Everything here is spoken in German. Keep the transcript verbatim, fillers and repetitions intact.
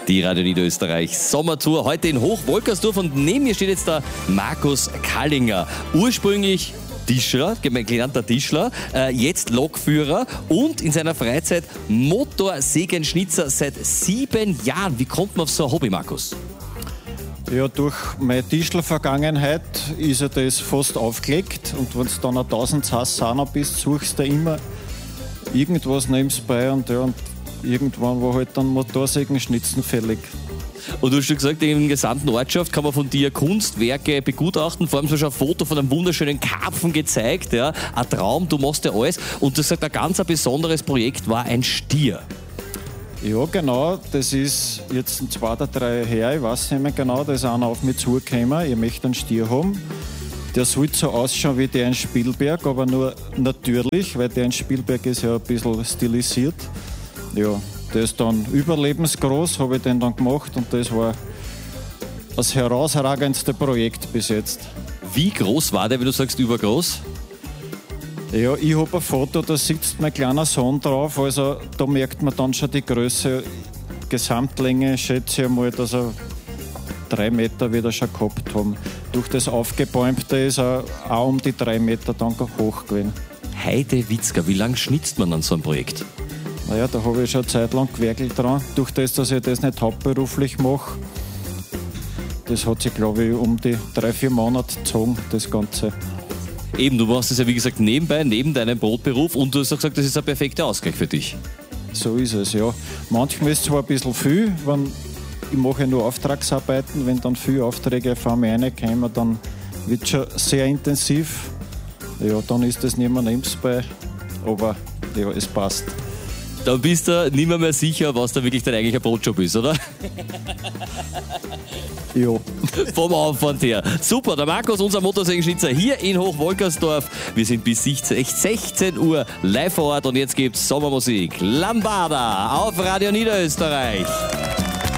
Die Radio Niederösterreich Sommertour, heute in Hochwolkersdorf und neben mir steht jetzt der Markus Kallinger. Ursprünglich Tischler, gelernter Tischler, äh, jetzt Lokführer und in seiner Freizeit Motorsägenschnitzer seit sieben Jahren. Wie kommt man auf so ein Hobby, Markus? Ja, durch meine Tischler-Vergangenheit ist ja das fast aufgelegt und wenn du dann ein tausend Sassana bist, suchst du immer irgendwas nebenbei und, ja, und irgendwann war halt dann Motorsägenschnitzen fällig. Und du hast schon gesagt, in der gesamten Ortschaft kann man von dir Kunstwerke begutachten. Vor allem so schon ein Foto von einem wunderschönen Karpfen gezeigt. Ja. Ein Traum, du machst ja alles. Und du sagst, ein ganz ein besonderes Projekt war ein Stier. Ja, genau. Das ist jetzt zwei oder drei her, ich weiß nicht mehr genau. Da ist einer auf mich zugekommen. Ich möchte einen Stier haben. Der soll so ausschauen wie der in Spielberg, aber nur natürlich, weil der in Spielberg ist ja ein bisschen stilisiert. Ja, der ist dann überlebensgroß, habe ich den dann gemacht und das war das herausragendste Projekt bis jetzt. Wie groß war der, wenn du sagst übergroß? Ja, ich habe ein Foto, da sitzt mein kleiner Sohn drauf, also da merkt man dann schon die Größe. Gesamtlänge schätze ich einmal, dass er drei Meter wieder schon gehabt haben. Durch das Aufgebäumte ist er auch um die drei Meter dann hoch gewesen. Heide Witzka, wie lange schnitzt man an so einem Projekt? Naja, da habe ich schon eine Zeit lang gewerkelt dran. Durch das, dass ich das nicht hauptberuflich mache, das hat sich, glaube ich, um die drei, vier Monate gezogen, das Ganze. Eben, du machst das ja wie gesagt nebenbei, neben deinem Brotberuf und du hast auch gesagt, das ist ein perfekter Ausgleich für dich. So ist es, ja. Manchmal ist es zwar ein bisschen viel, wenn ich mache ja nur Auftragsarbeiten, wenn dann viele Aufträge auf einmal reinkommen, dann wird es schon sehr intensiv. Ja, dann ist das nicht mehr nebenbei, aber ja, es passt. Dann bist du nicht mehr, mehr sicher, was da wirklich dein eigentlicher Brotjob ist, oder? Ja. Vom Aufwand her. Super, der Markus, unser Motorsägenschnitzer hier in Hochwolkersdorf. Wir sind bis sechzehn Uhr live vor Ort und jetzt gibt's Sommermusik. Lambada auf Radio Niederösterreich.